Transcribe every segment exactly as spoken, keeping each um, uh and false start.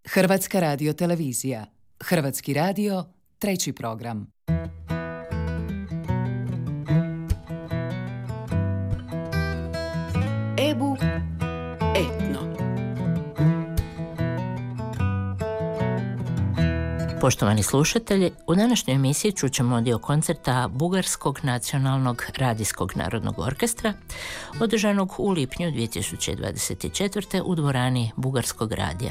Hrvatska radiotelevizija. Hrvatski radio, treći program. Ebu Etno. Poštovani slušatelji, u današnjoj emisiji čućemo dio koncerta Bugarskog nacionalnog radijskog narodnog orkestra, održanog u lipnju dvije tisuće dvadeset četvrte. u dvorani Bugarskog radija.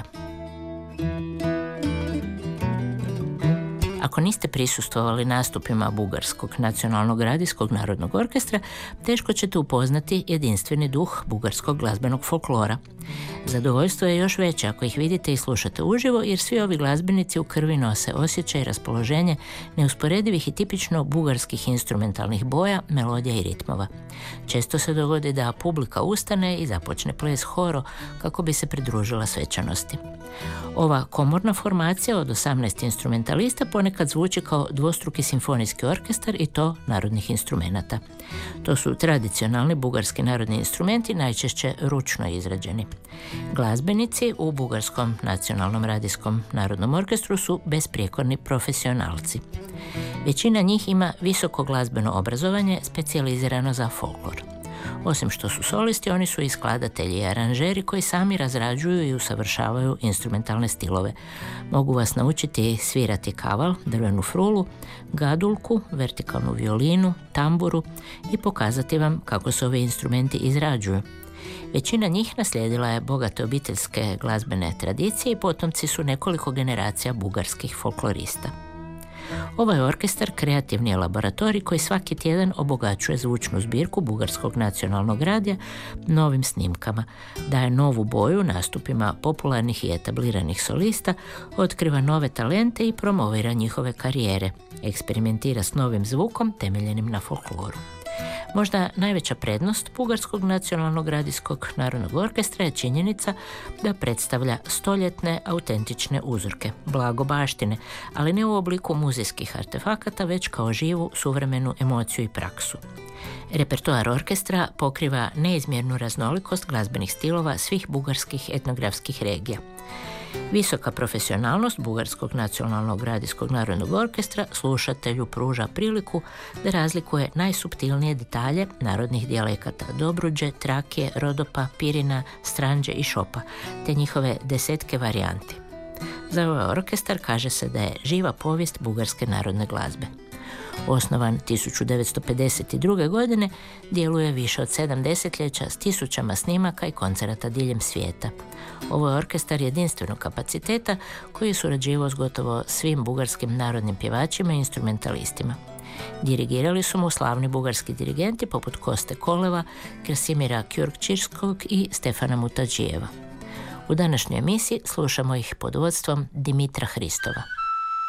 Ako niste prisustvovali nastupima Bugarskog nacionalnog radijskog narodnog orkestra, teško ćete upoznati jedinstveni duh bugarskog glazbenog folklora. Zadovoljstvo je još veće ako ih vidite i slušate uživo, jer svi ovi glazbenici u krvi nose osjećaj i raspoloženje neusporedivih i tipično bugarskih instrumentalnih boja, melodija i ritmova. Često se dogodi da publika ustane i započne ples horo kako bi se pridružila svečanosti. Ova komorna formacija od osamnaest instrumentalista ponekad zvuči kao dvostruki simfonijski orkestar, i to narodnih instrumenata. To su tradicionalni bugarski narodni instrumenti, najčešće ručno izrađeni. Glazbenici u Bugarskom nacionalnom radijskom narodnom orkestru su besprijekorni profesionalci. Većina njih ima visoko glazbeno obrazovanje specijalizirano za folklor. Osim što su solisti, oni su i skladatelji i aranžeri koji sami razrađuju i usavršavaju instrumentalne stilove. Mogu vas naučiti svirati kaval, drvenu frulu, gadulku, vertikalnu violinu, tamburu i pokazati vam kako se ovi instrumenti izrađuju. Većina njih naslijedila je bogate obiteljske glazbene tradicije i potomci su nekoliko generacija bugarskih folklorista. Ovaj orkestar kreativni je laboratorij koji svaki tjedan obogaćuje zvučnu zbirku Bugarskog nacionalnog radija novim snimkama, daje novu boju nastupima popularnih i etabliranih solista, otkriva nove talente i promovira njihove karijere, eksperimentira s novim zvukom temeljenim na folkloru. Možda najveća prednost Bugarskog nacionalnog radijskog narodnog orkestra je činjenica da predstavlja stoljetne autentične uzorke, blago baštine, ali ne u obliku muzejskih artefakata, već kao živu suvremenu emociju i praksu. Repertoar orkestra pokriva neizmjernu raznolikost glazbenih stilova svih bugarskih etnografskih regija. Visoka profesionalnost Bugarskog nacionalnog radijskog narodnog orkestra slušatelju pruža priliku da razlikuje najsuptilnije detalje narodnih dijalekata Dobruđe, Trakije, Rodopa, Pirina, Stranđe i Šopa, te njihove desetke varijanti. Za ovaj orkestar kaže se da je živa povijest bugarske narodne glazbe. Osnovan tisuću devetsto pedeset druge. godine, djeluje više od sedam desetljeća s tisućama snimaka i koncerata diljem svijeta. Ovo je orkestar jedinstvenog kapaciteta koji je surađivao s gotovo svim bugarskim narodnim pjevačima i instrumentalistima. Dirigirali su mu slavni bugarski dirigenti poput Koste Koleva, Krasimira Kjurkčirskog i Stefana Mutadžijeva. U današnjoj emisiji slušamo ih pod vodstvom Dimitra Hristova.